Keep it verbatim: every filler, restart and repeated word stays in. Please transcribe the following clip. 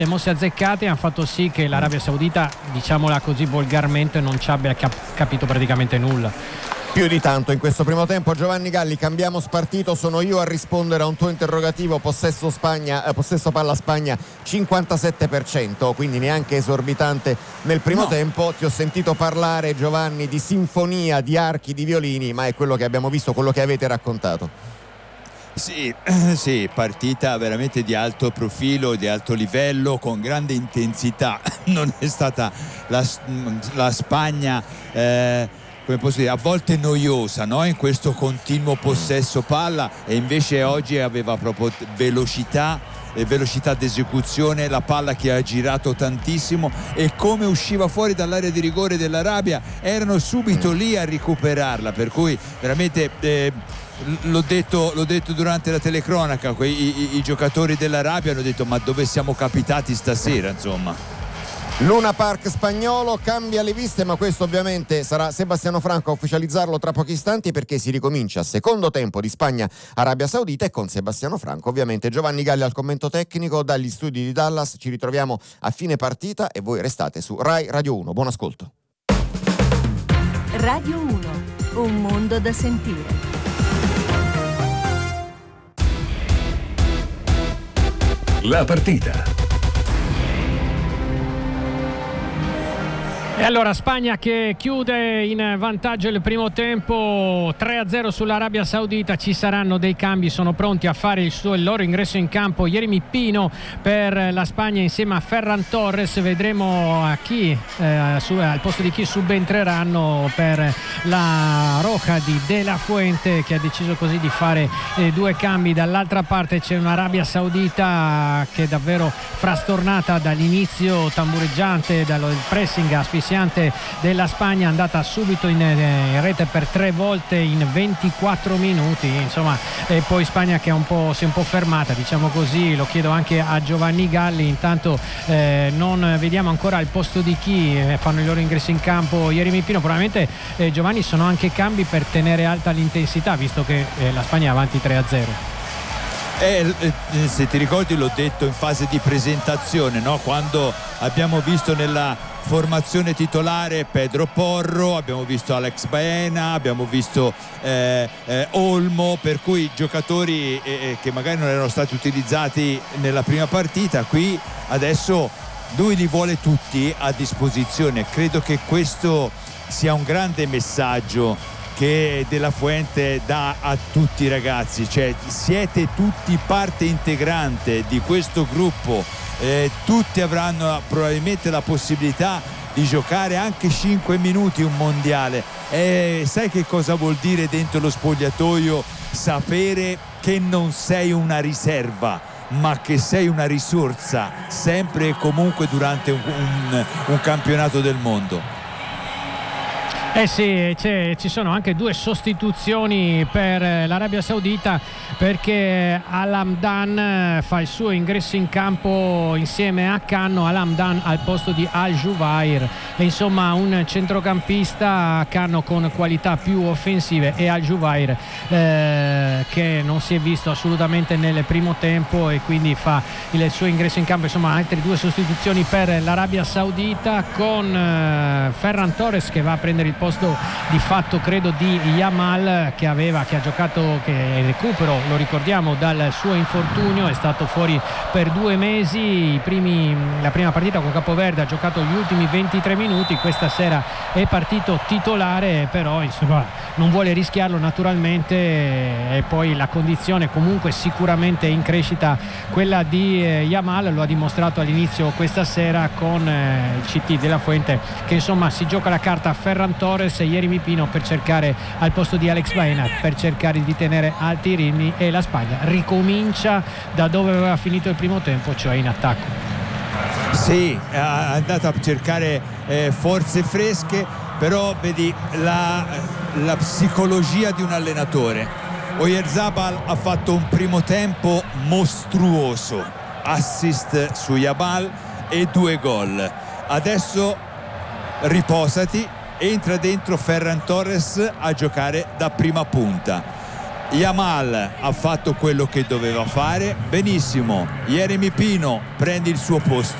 Le mosse azzeccate hanno fatto sì che l'Arabia Saudita, diciamola così volgarmente, non ci abbia cap- capito praticamente nulla. Più di tanto in questo primo tempo. Giovanni Galli, cambiamo spartito, sono io a rispondere a un tuo interrogativo. Possesso Spagna, eh, possesso palla Spagna cinquantasette per cento, quindi neanche esorbitante nel primo no. tempo. Ti ho sentito parlare, Giovanni, di sinfonia, di archi, di violini, ma è quello che abbiamo visto, quello che avete raccontato. Sì, sì, partita veramente di alto profilo, di alto livello, con grande intensità. Non è stata la, la Spagna eh, come posso dire, a volte noiosa, no? In questo continuo possesso palla, e invece oggi aveva proprio velocità e velocità d'esecuzione, la palla che ha girato tantissimo, e come usciva fuori dall'area di rigore dell'Arabia erano subito lì a recuperarla, per cui veramente eh, L'ho detto, l'ho detto durante la telecronaca, i, i, i giocatori dell'Arabia hanno detto: ma dove siamo capitati stasera, insomma. Luna Park spagnolo cambia le viste, ma questo ovviamente sarà Sebastiano Franco a ufficializzarlo tra pochi istanti, perché si ricomincia secondo tempo di Spagna-Arabia Saudita, e con Sebastiano Franco ovviamente. Giovanni Galli al commento tecnico dagli studi di Dallas. Ci ritroviamo a fine partita e voi restate su Rai Radio uno. Buon ascolto. Radio uno, un mondo da sentire. La partita. E allora Spagna che chiude in vantaggio il primo tempo, tre a zero sull'Arabia Saudita. Ci saranno dei cambi, sono pronti a fare il, suo, il loro ingresso in campo Yeremy Pino per la Spagna insieme a Ferran Torres. Vedremo a chi eh, su, al posto di chi subentreranno per la Roja di De La Fuente, che ha deciso così di fare eh, due cambi. Dall'altra parte c'è un'Arabia Saudita che è davvero frastornata dall'inizio tambureggiante, dal pressing asfissiante della Spagna, andata subito in, in rete per tre volte in ventiquattro minuti, insomma, e poi Spagna che è un po', si è un po' fermata, diciamo così. Lo chiedo anche a Giovanni Galli. Intanto eh, non vediamo ancora al posto di chi eh, fanno i loro ingressi in campo Yeremy Pino. Probabilmente eh, Giovanni sono anche cambi per tenere alta l'intensità, visto che eh, la Spagna è avanti tre a zero. Eh, eh, se ti ricordi l'ho detto in fase di presentazione, no? Quando abbiamo visto nella formazione titolare Pedro Porro, abbiamo visto Alex Baena, abbiamo visto eh, eh, Olmo, per cui giocatori eh, che magari non erano stati utilizzati nella prima partita. Qui adesso lui li vuole tutti a disposizione. Credo che questo sia un grande messaggio che De La Fuente dà a tutti i ragazzi, cioè siete tutti parte integrante di questo gruppo, eh, tutti avranno probabilmente la possibilità di giocare anche cinque minuti un mondiale. E sai che cosa vuol dire dentro lo spogliatoio sapere che non sei una riserva, ma che sei una risorsa sempre e comunque durante un, un, un campionato del mondo. Eh sì, c'è, ci sono anche due sostituzioni per l'Arabia Saudita, perché Al-Hamdan fa il suo ingresso in campo insieme a Canno. Al-Hamdan al posto di Al-Juvair, e insomma un centrocampista, Canno con qualità più offensive, e Al-Juvair eh, che non si è visto assolutamente nel primo tempo, e quindi fa il suo ingresso in campo. Insomma altre due sostituzioni per l'Arabia Saudita, con eh, Ferran Torres che va a prendere il posto di fatto credo di Yamal, che aveva che ha giocato, che in recupero, lo ricordiamo, dal suo infortunio, è stato fuori per due mesi. I primi, la prima partita con Capoverde ha giocato gli ultimi ventitré minuti, questa sera è partito titolare, però insomma non vuole rischiarlo naturalmente, e poi la condizione comunque sicuramente in crescita quella di eh, Yamal, lo ha dimostrato all'inizio questa sera con eh, il C T De La Fuente, che insomma si gioca la carta Ferran Torres e Yeremy Pino per cercare al posto di Alex Baena, per cercare di tenere alti i ritmi, e la Spagna ricomincia da dove aveva finito il primo tempo, cioè in attacco. Sì, è andata a cercare eh, forze fresche, però vedi la, la psicologia di un allenatore. Oyarzabal ha fatto un primo tempo mostruoso, assist su Yamal e due gol. Adesso riposati, entra dentro Ferran Torres a giocare da prima punta. Yamal ha fatto quello che doveva fare benissimo. Yeremy Pino prende il suo posto.